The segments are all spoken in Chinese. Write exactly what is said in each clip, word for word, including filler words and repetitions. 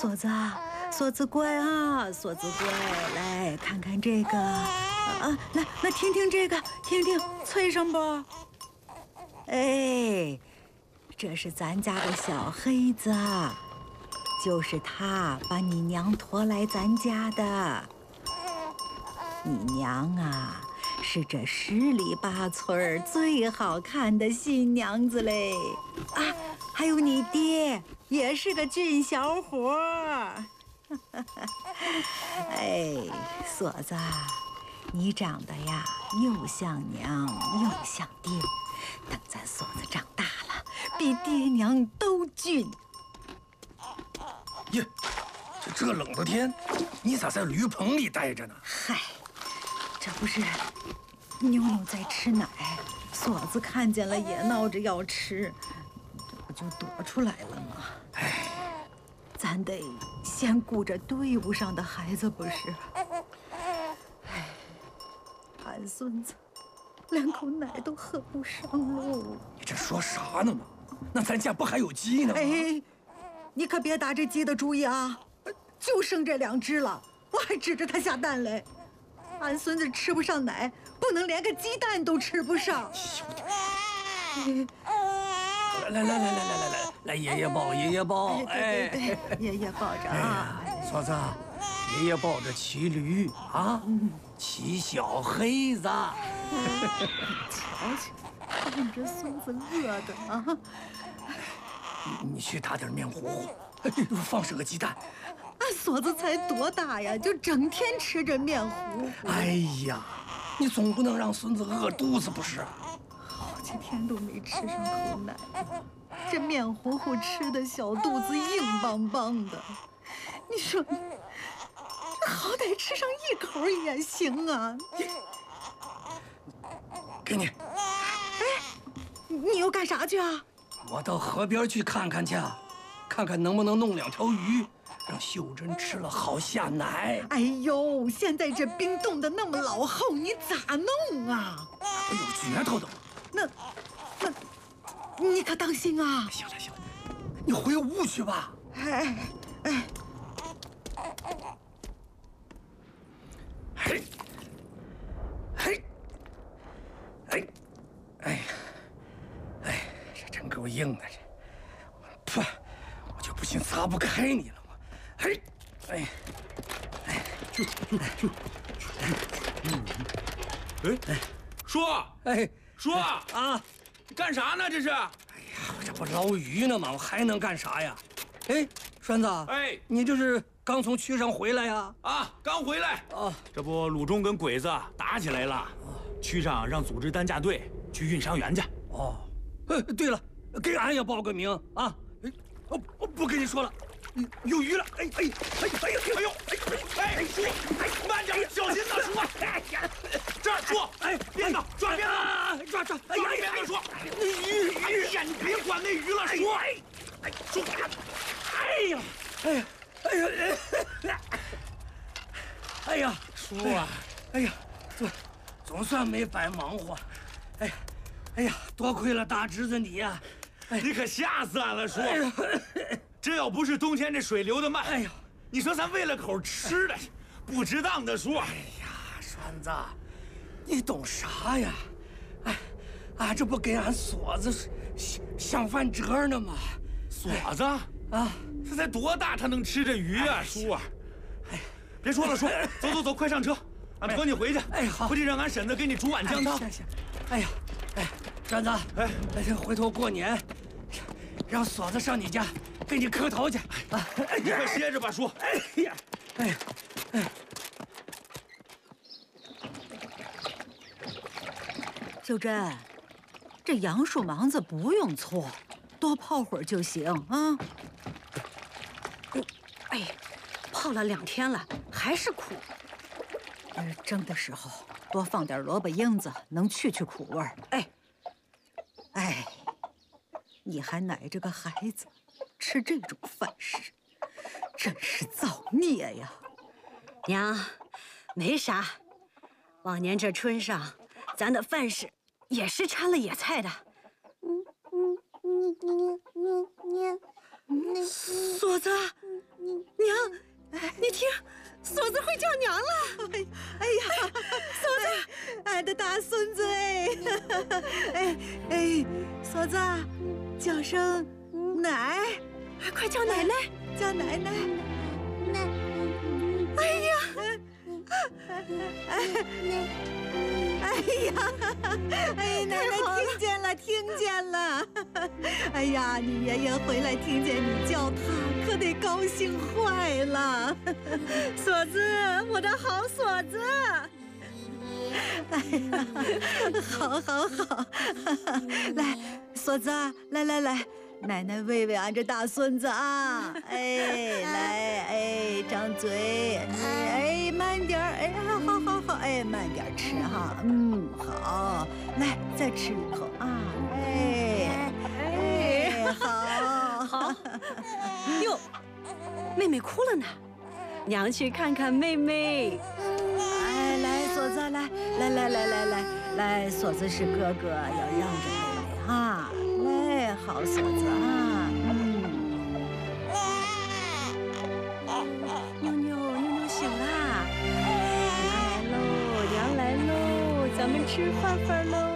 锁子，锁子乖啊，锁子乖，来看看这个，啊，来来听听这个，听听脆声不？哎，这是咱家的小黑子，就是他把你娘拖来咱家的。你娘啊，是这十里八村最好看的新娘子嘞！啊，还有你爹，也是个俊小伙儿。哎，锁子，你长得呀，又像娘又像爹。等咱锁子长大了，比爹娘都俊。 耶，这这冷的天，你咋在驴棚里待着呢？ 嗨，这不是妞妞在吃奶，锁子看见了也闹着要吃，这不就躲出来了吗？ 哎， 咱得先顾着队伍上的孩子，不是？哎，俺孙子连口奶都喝不上喽。 你这说啥呢嘛？那咱家不还有鸡呢吗？ 哎，你可别打这鸡的主意啊！就剩这两只了，我还指着它下蛋嘞。俺孙子吃不上奶，不能连个鸡蛋都吃不上。 来来来来来来来来，来爷爷抱，爷爷抱， 哎，对对对，爷爷抱着啊。 锁子，爷爷抱着骑驴啊，骑小黑子。 瞧瞧，看这孙子饿的啊！ 你去打点面糊糊，放上个鸡蛋。 俺锁子才多大呀，就整天吃着面糊糊。 哎呀，你总不能让孙子饿肚子不是？ 好几天都没吃上口奶，这面糊糊吃的小肚子硬邦邦的。你说，好歹吃上一口也行啊！ 给你。 哎，你又干啥去啊？ 我到河边去看看去，看看能不能弄两条鱼，让秀珍吃了好下奶。 哎呦，现在这冰冻得那么老厚，你咋弄啊？ 我有诀头的。 那，那，你可当心啊！ 行了行了，你回屋去吧。 哎哎。 嘿，嘿，哎，哎呀，哎，这真够硬的这，噗，我就不信擦不开你了我，嘿，哎，哎， 就就就，嗯，哎，叔， 哎， 叔啊， 你干啥呢？这是？哎呀，我这不捞鱼呢吗？我还能干啥呀？哎，栓子， 哎， 你这是刚从区上回来呀？ 啊，刚回来。 哦， 这不鲁中跟鬼子打起来了，区上让组织担架队去运伤员去。 哦，哎，对了，给俺也报个名啊！哎，哦，我不跟你说了，有鱼了！哎哎哎哎哎呦哎呦哎哎叔，哎慢点，小心呐，叔！哎呀，这儿叔，哎鞭子抓鞭子， 抓抓！ 抓鞭子，叔！鱼鱼呀，你别管那鱼了，叔！哎哎叔， 哎呀哎呀哎呀哎呀叔啊！ 哎呀，总总算没白忙活。哎呀哎呀，多亏了大侄子你呀！ 你可吓死俺了，叔！这要不是冬天这水流得慢，哎呀，你说咱喂了口吃的，不值当的，叔！ 哎呀，栓子，你懂啥呀？哎，俺这不给俺锁子想想饭辙呢吗？ 锁子啊，这才多大，他能吃这鱼啊，叔啊！哎，别说了，叔，走走走，快上车，俺驮你回去。 哎，好， 回去让俺婶子给你煮碗姜汤。 行行，哎呀，哎，栓子，哎，回头过年，让锁子上你家给你磕头去啊！ 你快歇着吧，叔。 哎呀，哎呀，哎。 秀珍，这杨树芒子不用搓，多泡会儿就行啊。 哎呀，泡了两天了，还是苦。 呃，蒸的时候多放点萝卜缨子，能去去苦味儿。哎，哎，你还奶着个孩子，吃这种饭食，真是造孽呀！ 娘，没啥。往年这春上，咱的饭食也是掺了野菜的。 嗯嗯嗯嗯嗯嗯。 锁子，你锁子，叫声奶， 快叫奶奶， 叫奶奶。 奶， 哎呀，哎呀，哎，奶奶听见了，听见了。哎呀，你爷爷回来听见你叫他，可得高兴坏了。 锁子，我的好锁子。 哎呀，好，好，好，来，锁子，来来来，奶奶喂喂俺这大孙子啊！哎，来，哎，张嘴，哎，慢点儿，哎，好好好，哎，慢点吃哈，嗯，好，来，再吃一口啊，哎，哎，好， 好。哟，妹妹哭了呢，娘去看看妹妹。 哎，来，锁子，来，来，来，来，来，来，来，锁子是哥哥，要让着妹妹哈。来，好锁子啊，嗯。妞妞，妞妞醒啦！娘来喽，娘来喽，咱们吃饭饭喽。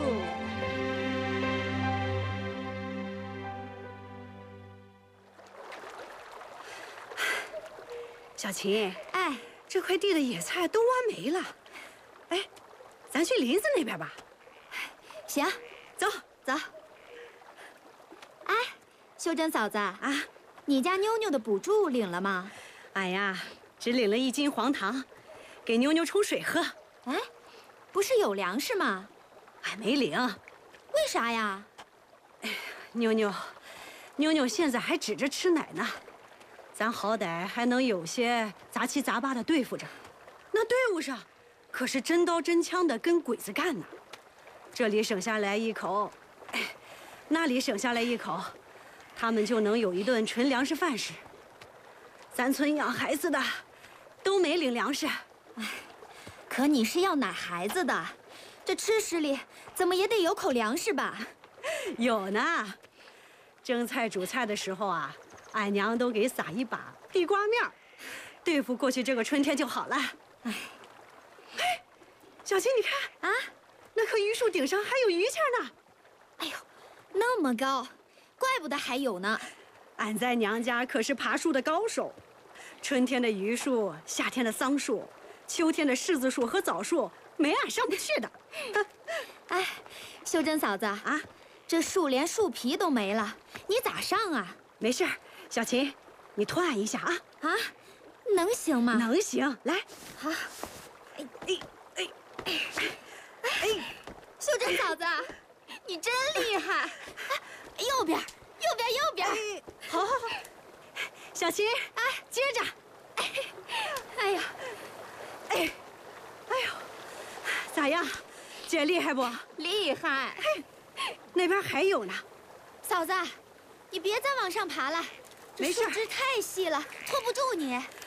小琴， 哎， 这块地的野菜都挖没了，哎，咱去林子那边吧。 行， 走走。 哎，秀珍嫂子啊， 你家妞妞的补助领了吗？ 哎呀，只领了一斤黄糖，给妞妞冲水喝。 哎，不是有粮食吗？ 哎，没领。 为啥呀？ 妞妞，妞妞现在还指着吃奶呢，咱好歹还能有些杂七杂八的对付着。那队伍上，可是真刀真枪的跟鬼子干呢。这里省下来一口，哎，那里省下来一口，他们就能有一顿纯粮食饭吃。咱村养孩子的，都没领粮食。 哎，可你是要奶孩子的，这吃食里怎么也得有口粮食吧？ 有呢，蒸菜煮菜的时候啊，俺娘都给撒一把地瓜面儿，对付过去这个春天就好了。哎，嘿，小琴，你看啊，那棵榆树顶上还有榆钱呢。 哎呦，那么高，怪不得还有呢。 俺在娘家可是爬树的高手，春天的榆树，夏天的桑树，秋天的柿子树和枣树，没俺上不去的。 哎，秀珍嫂子啊，这树连树皮都没了，你咋上啊？ 没事儿，小琴，你拖俺一下啊。 啊，能行吗？ 能行，来。 好。 哎哎哎哎哎， 秀珍嫂子，你真厉害！右边，右边，右边。 好，好，好。小琴，哎，接着。 哎，哎呀， 哎，哎呦，咋样？姐厉害不？ 厉害。 那边还有呢。 嫂子，你别再往上爬了，这树枝太细了，拖不住你。哎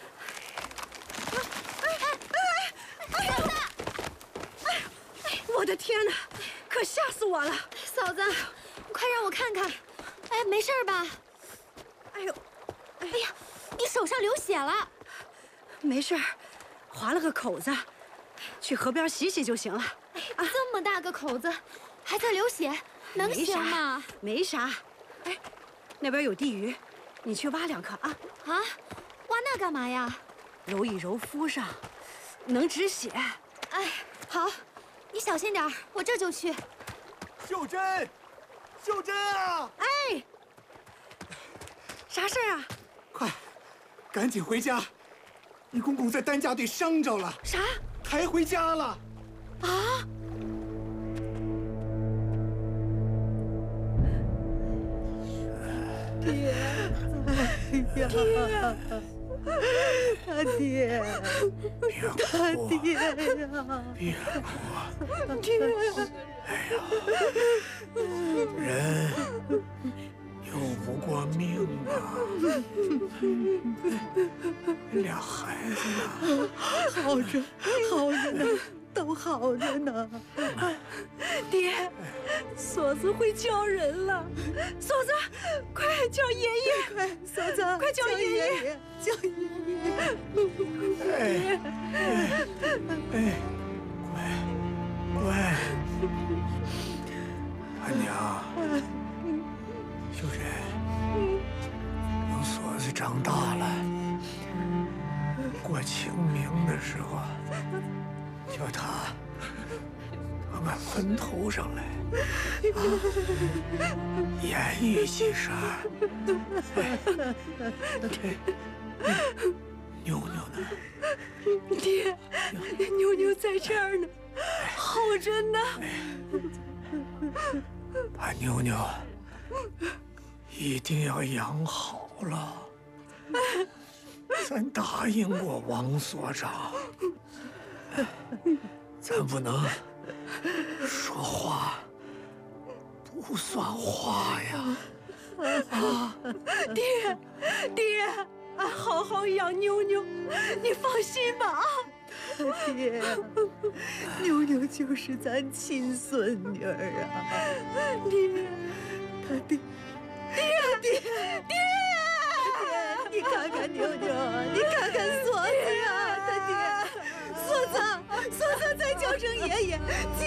哎哎！嫂子， 哎，我的天哪，可吓死我了！ 嫂子，快让我看看。哎，没事吧？ 哎呦， 哎呀，你手上流血了。 没事，划了个口子，去河边洗洗就行了。 哎，这么大个口子，还在流血，能行吗？ 没啥。哎，那边有地鱼，你去挖两颗啊。 啊，挖那干嘛呀？ 揉一揉敷上，能止血。 哎，好，你小心点儿，我这就去。 秀珍，秀珍啊！ 哎，啥事儿啊？ 快，赶紧回家！你公公在担架队伤着了。 啥？ 抬回家了。 啊！ 爹，哎呀，他爹，他爹呀！ 别哭，爹！哎呀，人有不过命啊！俩孩子呢？ 好着，好着呢，都好着呢。 爹，锁子会叫人了，锁子，快叫爷爷！ 快，锁子， 快叫爷爷！ 叫爷爷！ 哎哎哎，乖乖！哎俺娘，秀珍，等锁子长大了，过清明的时候，叫他到俺坟头上来，啊，言语几声。妞妞呢？ 爹，妞妞在这儿呢，好着呢。 把妞妞一定要养好了。咱答应过王所长，咱不能说话不算话呀！ 啊，爹，爹，俺好好养妞妞，你放心吧啊！ 爹，妞妞就是咱亲孙女儿啊！ 爹， 他爹，爹爹爹，爹，你看看妞妞，你看看锁子呀，他爹，锁子，锁子，再叫声爷爷。